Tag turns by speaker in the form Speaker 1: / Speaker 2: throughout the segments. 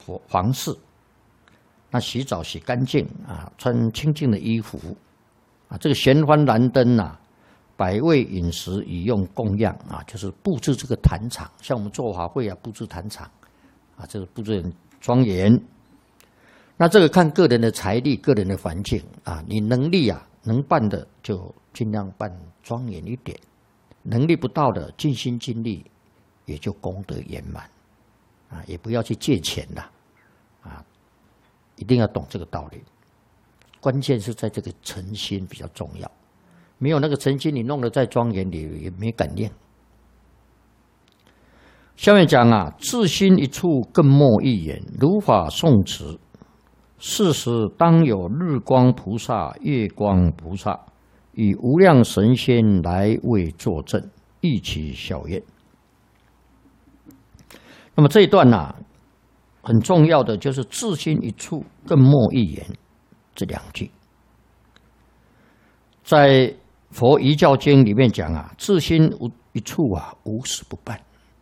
Speaker 1: 皇室。那洗澡洗干净啊，穿清净的衣服啊，这个闲幡燃灯啊，百味饮食以用供养啊，就是布置这个坛场，像我们做法会啊，布置坛场啊，这个布置很庄严。那这个看个人的财力、个人的环境啊，你能力啊能办的就尽量办庄严一点，能力不到的尽心尽力，也就功德圆满啊，也不要去借钱啦啊。一定要懂这个道理，关键是在这个诚心比较重要。没有那个诚心，你弄得再庄严，你也没感应。下面讲啊，自心一处，更莫一言。如法诵持，是时当有日光菩萨、月光菩萨，与无量神仙来为作证，一起效验。那么这一段啊，很重要的就是自心一处，更莫一言这两句。在佛遗教经里面讲啊，自心一处啊，无事不办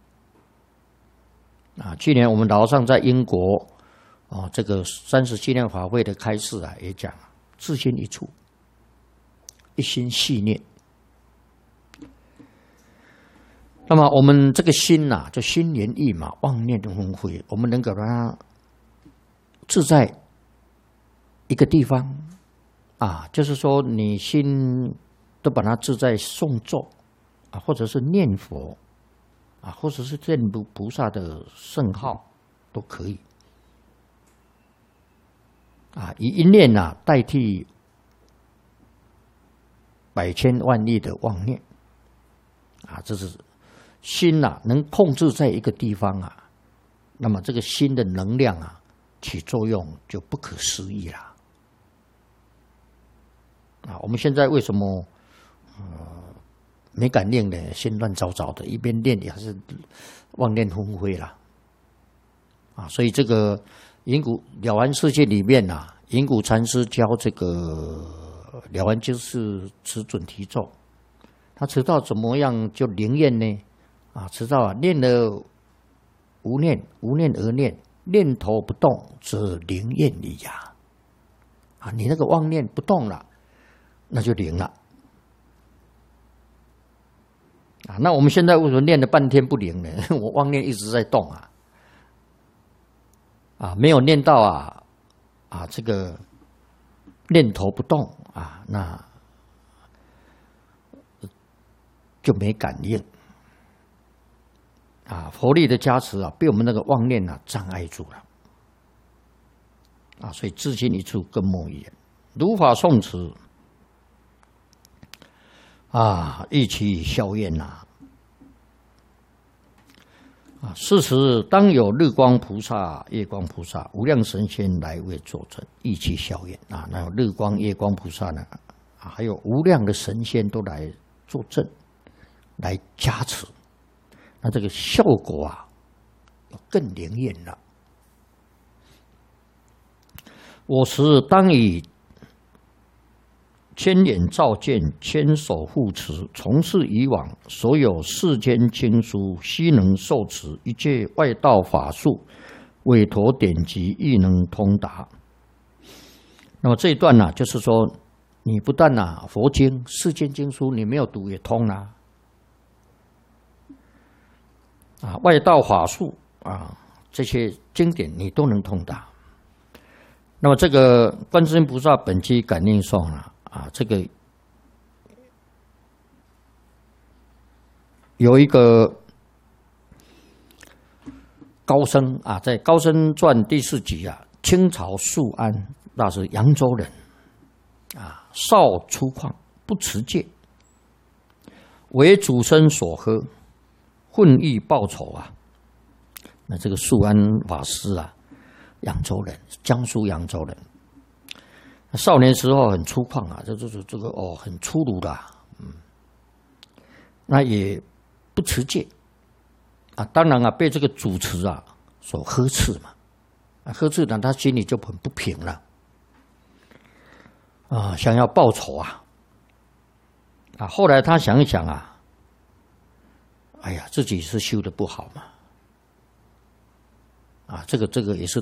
Speaker 1: 啊。去年我们老和尚在英国这个30纪念法会的开示啊，也讲自心一处，一心系念。那么我们这个心呐，就心猿意马、妄念纷飞，我们能够让它自在一个地方啊，就是说你心都把它自在诵咒啊，或者是念佛啊，或者是念菩萨的圣号都可以啊，以一念啊代替百千万亿的妄念啊，这是。心啊，能控制在一个地方啊，那么这个心的能量啊，起作用就不可思议了。啊，我们现在为什么没敢念呢？心乱糟糟的，一边念也还是妄念纷飞了。啊，所以这个银谷了凡世界里面啊，银谷禅师教这个了凡就是持准提咒，他知道怎么样就灵验呢？啊，知道啊，念了无念，无念而念，念头不动，则灵验矣呀。啊，你那个妄念不动了，那就灵了。啊，那我们现在为什么念了半天不灵呢？我妄念一直在动啊，啊，没有念到啊，这个念头不动啊，那就没感应。啊，佛力的加持啊，被我们那个妄念啊障碍住了，啊，所以自心一处，更莫一言。如法诵持啊，一起效验呐。啊，是时当有日光菩萨、月光菩萨、无量神仙来为作证，一起效验啊。那有日光、月光菩萨呢，啊，还有无量的神仙都来作证，来加持。那这个效果啊，更灵验了。我时当以千眼照见，千手护持，从事以往所有世间经书，悉能受持；一切外道法术，委托典籍，亦能通达。那么这一段呢，就是说，你不但佛经、世间经书你没有读也通啦。啊，外道法术啊，这些经典你都能通达。那么这个观世音菩萨本机感应颂啊，这个有一个高僧啊，在《高僧传》第4集啊，清朝肃安大师，扬州人啊，少粗犷，不持戒，为祖生所呵。混欲报仇啊！那这个肃安法师啊，扬州人，江苏扬州人。少年时候很粗犷啊，这个很粗鲁的，那也不持戒啊。当然啊，被这个主持啊所呵斥嘛，呵斥呢，他心里就很不平了啊，想要报仇啊。后来他想一想啊。哎呀，自己是修的不好嘛，啊，这个也是